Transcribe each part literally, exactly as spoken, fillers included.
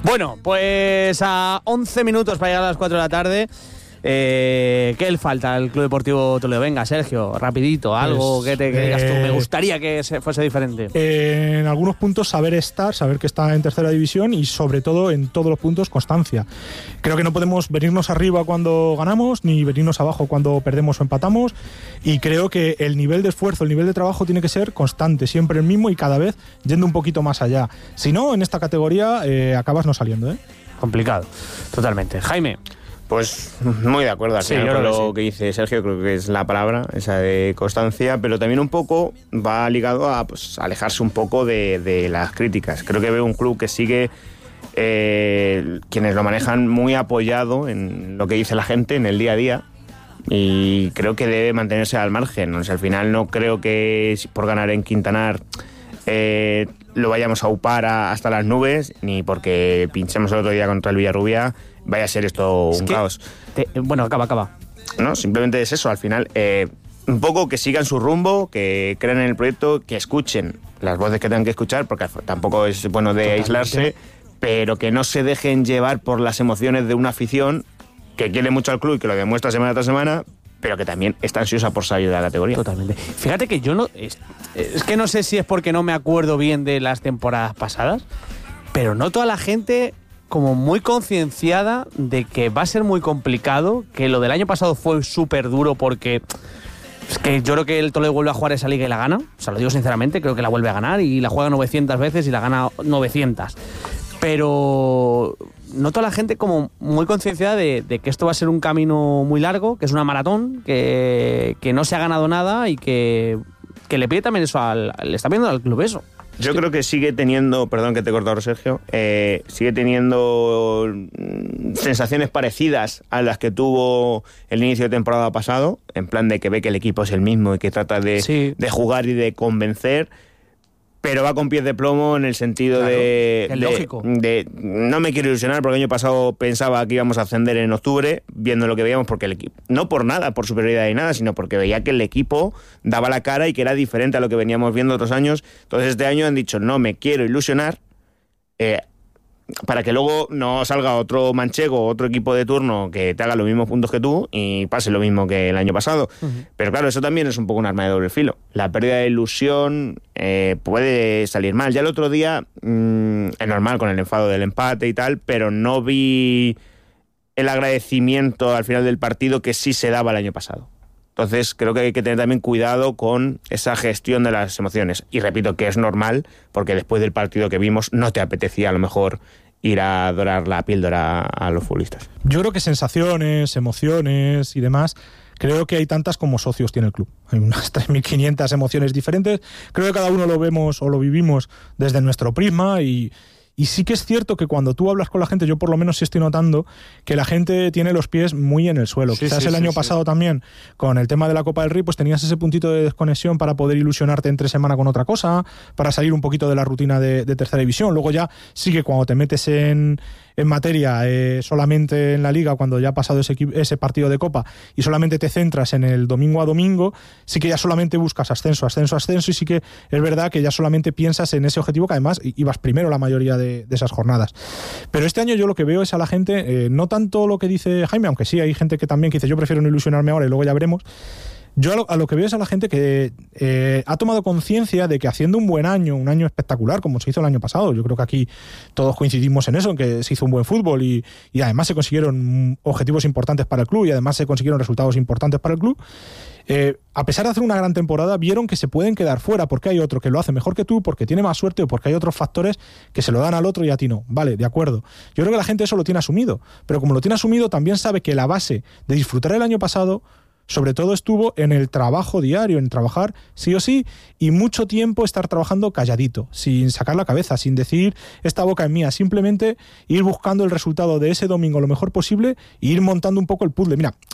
Bueno, pues a once minutos para llegar a las cuatro de la tarde. Eh, ¿Qué le falta al Club Deportivo Toledo? Venga, Sergio, rapidito, algo pues, que te que digas tú, me gustaría que se fuese diferente. Eh, en algunos puntos saber estar, saber que está en tercera división y sobre todo en todos los puntos constancia. Creo que no podemos venirnos arriba cuando ganamos ni venirnos abajo cuando perdemos o empatamos, y creo que el nivel de esfuerzo, el nivel de trabajo tiene que ser constante, siempre el mismo y cada vez yendo un poquito más allá. Si no, en esta categoría eh, acabas no saliendo, ¿eh? Complicado, totalmente. Jaime. Pues muy de acuerdo al sí, final con lo sí. que dice Sergio, creo que es la palabra, esa de constancia, pero también un poco va ligado a pues, alejarse un poco de, de las críticas. Creo que veo un club que sigue, eh, quienes lo manejan, muy apoyado en lo que dice la gente en el día a día, y creo que debe mantenerse al margen. O sea, al final no creo que por ganar en Quintanar eh, lo vayamos a upar a, hasta las nubes, ni porque pinchemos el otro día contra el Villarrubia vaya a ser esto es un caos. Te, bueno, acaba, acaba. No, simplemente es eso, al final, eh, un poco que sigan su rumbo, que crean en el proyecto, que escuchen las voces que tengan que escuchar, porque tampoco es bueno de Totalmente. aislarse, pero que no se dejen llevar por las emociones de una afición que quiere mucho al club y que lo demuestra semana tras semana, pero que también está ansiosa por salir de la categoría. Totalmente. Fíjate que yo no... Es, es que no sé si es porque no me acuerdo bien de las temporadas pasadas, pero no toda la gente como muy concienciada de que va a ser muy complicado, que lo del año pasado fue súper duro porque es que yo creo que el Toledo vuelve a jugar esa liga y la gana, o sea, lo digo sinceramente, creo que la vuelve a ganar y la juega novecientas veces y la gana novecientas, pero no toda la gente como muy concienciada de, de que esto va a ser un camino muy largo, que es una maratón, que, que no se ha ganado nada y que, que le pide también eso al, le está pidiendo al club eso. Yo creo que sigue teniendo, perdón que te he cortado, Sergio, eh, sigue teniendo sensaciones parecidas a las que tuvo el inicio de temporada pasado, en plan de que ve que el equipo es el mismo y que trata de, sí. de jugar y de convencer, pero va con pies de plomo en el sentido claro, de, es de, lógico. de no me quiero ilusionar porque el año pasado pensaba que íbamos a ascender en octubre viendo lo que veíamos, porque el equipo, no por nada, por superioridad y nada, sino porque veía que el equipo daba la cara y que era diferente a lo que veníamos viendo otros años. Entonces este año han dicho no me quiero ilusionar, eh, para que luego no salga otro manchego, otro equipo de turno que te haga los mismos puntos que tú y pase lo mismo que el año pasado. Uh-huh. Pero claro, eso también es un poco un arma de doble filo. La pérdida de ilusión eh, puede salir mal. Ya el otro día, mmm, es normal con el enfado del empate y tal, pero no vi el agradecimiento al final del partido que sí se daba el año pasado. Entonces creo que hay que tener también cuidado con esa gestión de las emociones. Y repito que es normal, porque después del partido que vimos no te apetecía a lo mejor ir a dorar la píldora a los futbolistas. Yo creo que sensaciones, emociones y demás, creo que hay tantas como socios tiene el club. Hay unas tres mil quinientas emociones diferentes. Creo que cada uno lo vemos o lo vivimos desde nuestro prisma y... Y sí que es cierto que cuando tú hablas con la gente, yo por lo menos sí estoy notando que la gente tiene los pies muy en el suelo. Sí, Quizás sí, el año sí, pasado sí. también, con el tema de la Copa del Rey, pues tenías ese puntito de desconexión para poder ilusionarte entre semana con otra cosa, para salir un poquito de la rutina de, de tercera división. Luego ya sí que cuando te metes en, en materia eh, solamente en la Liga, cuando ya ha pasado ese, ese partido de Copa y solamente te centras en el domingo a domingo, sí que ya solamente buscas ascenso, ascenso, ascenso, y sí que es verdad que ya solamente piensas en ese objetivo, que además ibas primero la mayoría de De, de esas jornadas. Pero este año yo lo que veo es a la gente, eh, no tanto lo que dice Jaime, aunque sí hay gente que también que dice yo prefiero no ilusionarme ahora y luego ya veremos. Yo a lo, a lo que veo es a la gente que eh, ha tomado conciencia de que haciendo un buen año, un año espectacular, como se hizo el año pasado, yo creo que aquí todos coincidimos en eso, en que se hizo un buen fútbol y, y además se consiguieron objetivos importantes para el club y además se consiguieron resultados importantes para el club. Eh, a pesar de hacer una gran temporada, vieron que se pueden quedar fuera porque hay otro que lo hace mejor que tú, porque tiene más suerte o porque hay otros factores que se lo dan al otro y a ti no. Vale, de acuerdo. Yo creo que la gente eso lo tiene asumido, pero como lo tiene asumido, también sabe que la base de disfrutar el año pasado sobre todo estuvo en el trabajo diario, en trabajar sí o sí, y mucho tiempo estar trabajando calladito, sin sacar la cabeza, sin decir esta boca es mía, simplemente ir buscando el resultado de ese domingo lo mejor posible e ir montando un poco el puzzle. Mira,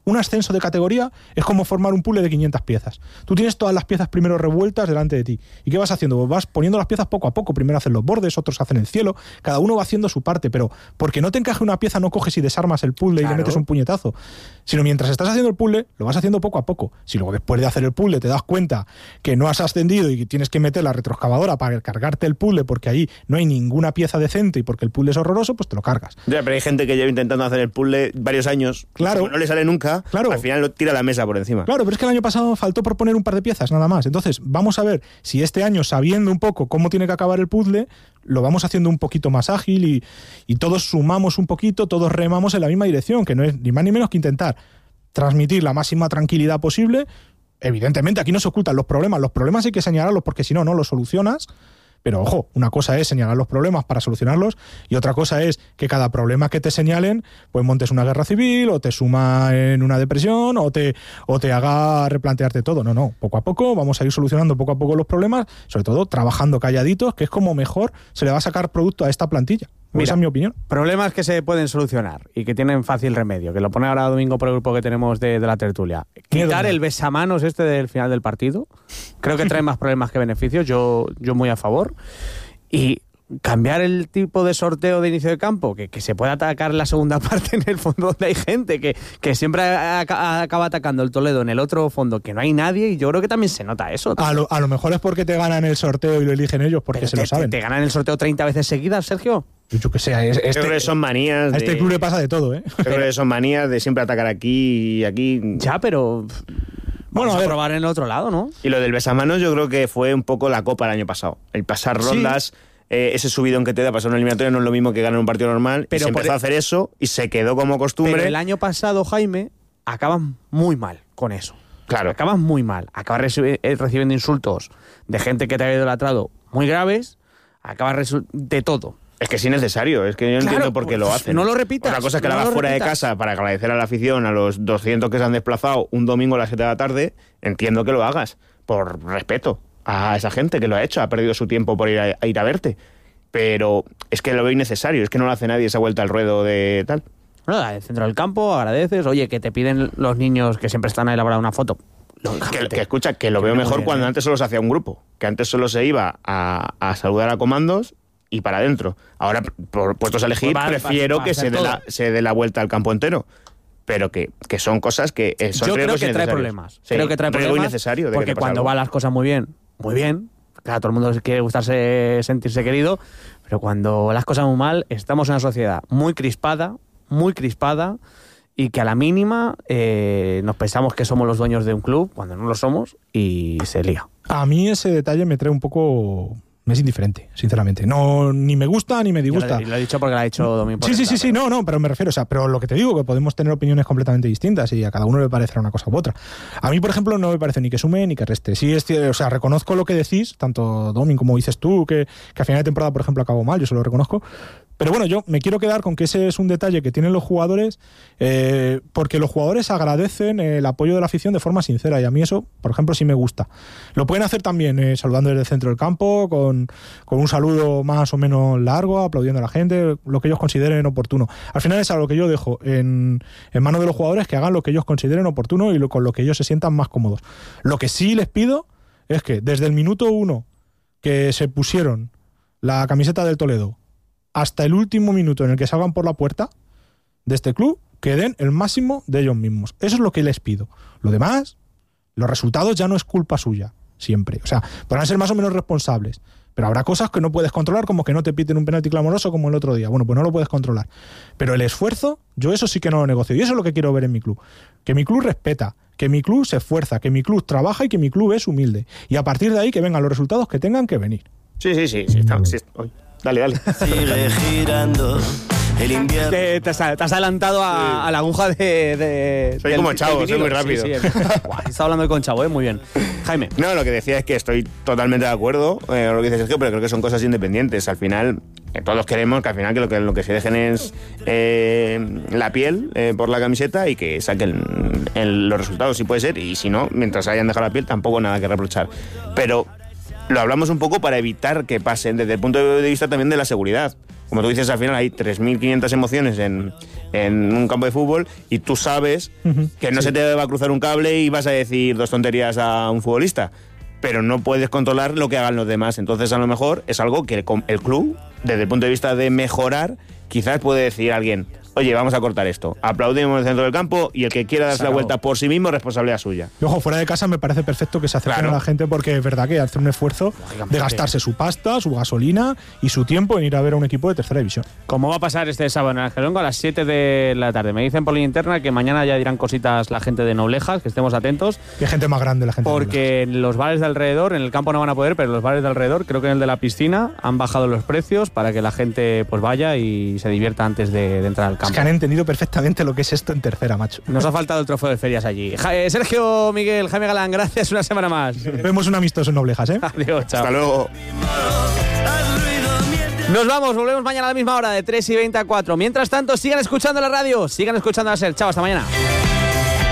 un ascenso de categoría es como formar un puzzle de quinientas piezas. Tú tienes todas las piezas primero revueltas delante de ti. ¿Y qué vas haciendo? Pues vas poniendo las piezas poco a poco. Primero hacen los bordes, otros hacen el cielo. Cada uno va haciendo su parte, pero porque no te encaje una pieza no coges y desarmas el puzzle claro. y le metes un puñetazo. Sino mientras estás haciendo el puzzle, lo vas haciendo poco a poco. Si luego después de hacer el puzzle te das cuenta que no has ascendido y que tienes que meter la retroexcavadora para cargarte el puzzle porque ahí no hay ninguna pieza decente y porque el puzzle es horroroso, pues te lo cargas. Ya, pero hay gente que lleva intentando hacer el puzzle varios años. Claro. Como no le sale nunca. Claro. Al final lo tira la mesa por encima. Claro, pero es que el año pasado faltó por poner un par de piezas, nada más. Entonces, vamos a ver si este año, sabiendo un poco cómo tiene que acabar el puzzle, lo vamos haciendo un poquito más ágil y, y todos sumamos un poquito, todos remamos en la misma dirección, que no es ni más ni menos que intentar transmitir la máxima tranquilidad posible. Evidentemente, aquí no se ocultan los problemas. Los problemas hay que señalarlos porque si no, no los solucionas. Pero ojo, una cosa es señalar los problemas para solucionarlos y otra cosa es que cada problema que te señalen pues montes una guerra civil o te suma en una depresión o te, o te haga replantearte todo. No, no, poco a poco vamos a ir solucionando poco a poco los problemas, sobre todo trabajando calladitos, que es como mejor se le va a sacar producto a esta plantilla. Mira, esa es mi opinión. Problemas que se pueden solucionar y que tienen fácil remedio, que lo pone ahora Domingo por el grupo que tenemos de, de la tertulia. Quitar el besamanos este del final del partido. Creo que trae más problemas que beneficios. Yo, yo muy a favor. Y cambiar el tipo de sorteo de inicio de campo, que, que se pueda atacar la segunda parte en el fondo donde hay gente, que, que siempre a, a, acaba atacando el Toledo en el otro fondo, que no hay nadie, y yo creo que también se nota eso. A lo, a lo mejor es porque te ganan el sorteo y lo eligen ellos, porque Pero se te, lo saben. ¿Te, te ganan el sorteo treinta veces seguidas, Sergio? Yo que sé, este, yo creo que son manías a este de, club le pasa de todo, ¿eh? Yo creo que son manías de siempre atacar aquí y aquí. Ya, pero... Bueno, Vamos a, a probar en el otro lado, ¿no? Y lo del besamanos yo creo que fue un poco la Copa el año pasado. El pasar rondas... Sí. Eh, ese subidón que te da pasar una eliminatoria no es lo mismo que ganar un partido normal. Pero y se empezó el... a hacer eso y se quedó como costumbre. Pero el año pasado, Jaime, acabas muy mal con eso. Claro. Acabas muy mal. Acabas reci- recibiendo insultos de gente que te ha idolatrado muy graves. Acabas resu- de todo. Es que es innecesario, es que yo no claro, entiendo por qué pues, lo hacen. No lo repitas. Otra cosa es que no lo hagas lo fuera repitas. de casa para agradecer a la afición, a los doscientos que se han desplazado un domingo a las siete de la tarde. Entiendo que lo hagas por respeto a esa gente que lo ha hecho, ha perdido su tiempo por ir a, a ir a verte. Pero es que lo veo innecesario, es que no lo hace nadie esa vuelta al ruedo de tal. Bueno, al centro del campo, agradeces, oye, que te piden los niños que siempre están ahí elaborando una foto. Que, que escucha, que lo que veo mejor bien, cuando ¿eh? antes solo se hacía un grupo, que antes solo se iba a, a saludar a comandos y para adentro. Ahora, por puestos a elegir, pues va, prefiero va, va, que se dé, la, se dé la vuelta al campo entero. Pero que, que son cosas que son Yo creo que trae problemas. Sí, creo que trae problemas innecesario de porque que cuando algo. van las cosas muy bien, muy bien. Claro, todo el mundo quiere gustarse, sentirse querido, pero cuando las cosas muy mal, estamos en una sociedad muy crispada, muy crispada, y que a la mínima eh, nos pensamos que somos los dueños de un club, cuando no lo somos, y se lía. A mí ese detalle me trae un poco... Me es indiferente, sinceramente. No, ni me gusta ni me disgusta. Lo, lo he dicho porque lo ha dicho Domingo. Sí, sí, sí, sí, no, no, pero me refiero, o sea, pero lo que te digo, que podemos tener opiniones completamente distintas y a cada uno le parecerá una cosa u otra. A mí, por ejemplo, no me parece ni que sume ni que reste. Sí, es, o sea, reconozco lo que decís, tanto Domin como dices tú, que, que a final de temporada, por ejemplo, acabó mal, yo se lo reconozco. Pero bueno, yo me quiero quedar con que ese es un detalle que tienen los jugadores, eh, porque los jugadores agradecen el apoyo de la afición de forma sincera, y a mí eso, por ejemplo, sí me gusta. Lo pueden hacer también eh, saludando desde el centro del campo, con, con un saludo más o menos largo, aplaudiendo a la gente, lo que ellos consideren oportuno. Al final es algo que yo dejo en, en manos de los jugadores, que hagan lo que ellos consideren oportuno y lo, con lo que ellos se sientan más cómodos. Lo que sí les pido es que desde el minuto uno que se pusieron la camiseta del Toledo hasta el último minuto en el que salgan por la puerta de este club, que den el máximo de ellos mismos. Eso es lo que les pido. Lo demás, los resultados ya no es culpa suya, siempre. O sea, podrán ser más o menos responsables, pero habrá cosas que no puedes controlar, como que no te piten un penalti clamoroso como el otro día. Bueno, pues no lo puedes controlar. Pero el esfuerzo, yo eso sí que no lo negocio. Y eso es lo que quiero ver en mi club. Que mi club respeta, que mi club se esfuerza, que mi club trabaja y que mi club es humilde. Y a partir de ahí que vengan los resultados que tengan que venir. Sí, sí, sí. sí, está, sí. Dale, dale. Sigue girando el invierno. Te, te, has, te has adelantado a, sí. a la aguja de... de soy del, como Chavo, soy muy rápido. Sí, sí, está hablando con Chavo, ¿eh? Muy bien. Jaime. No, lo que decía es que estoy totalmente de acuerdo eh, con lo que dice Sergio, pero creo que son cosas independientes. Al final, eh, todos queremos que al final que lo que, lo que se dejen es eh, la piel eh, por la camiseta y que saquen el, los resultados, si puede ser. Y si no, mientras hayan dejado la piel, tampoco nada que reprochar. Pero... lo hablamos un poco para evitar que pasen desde el punto de vista también de la seguridad. como tú dices, al final hay tres mil quinientas emociones en, en un campo de fútbol y tú sabes uh-huh. que no sí. se te va a cruzar un cable y vas a decir dos tonterías a un futbolista, pero no puedes controlar lo que hagan los demás. Entonces, a lo mejor es algo que el, el club, desde el punto de vista de mejorar, quizás puede decir a alguien: oye, vamos a cortar esto. Aplaudimos en el centro del campo y el que quiera darse claro. la vuelta por sí mismo, responsabilidad suya. Y ojo, fuera de casa me parece perfecto que se acerquen claro. a la gente, porque es verdad que hace un esfuerzo de gastarse su pasta, su gasolina y su tiempo en ir a ver a un equipo de tercera división. ¿Cómo va a pasar este sábado en Angelongo a las siete de la tarde? Me dicen por la interna que mañana ya dirán cositas la gente de Noblejas, que estemos atentos. Qué gente más grande la gente. Porque en los bares de alrededor, en el campo no van a poder, pero en los bares de alrededor, creo que en el de la piscina, han bajado los precios para que la gente pues vaya y se divierta antes de, de entrar al campo. Es que han entendido perfectamente Perfectamente lo que es esto en tercera, macho. Nos ha faltado el trofeo de ferias allí. Ja- Sergio, Miguel, Jaime Galán, gracias una semana más. Vemos un amistoso en Noblejas, ¿eh? Adiós, chao. Hasta luego. Nos vamos, volvemos mañana a la misma hora, de tres y veinte a cuatro. Mientras tanto, sigan escuchando la radio, sigan escuchando a SER. Chao, hasta mañana.